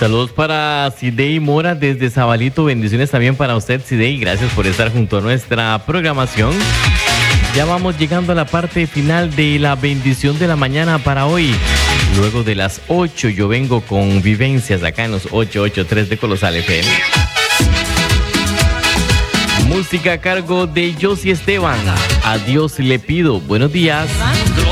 Saludos para Sidey Mora desde Zabalito. Bendiciones también para usted, Sidey. Gracias por estar junto a nuestra programación. Ya vamos llegando a la parte final de la bendición de la mañana para hoy. Luego de las 8 yo vengo con vivencias acá en los 883 de Colosal FM. Música a cargo de Josie Esteban. A Dios le pido. Buenos días.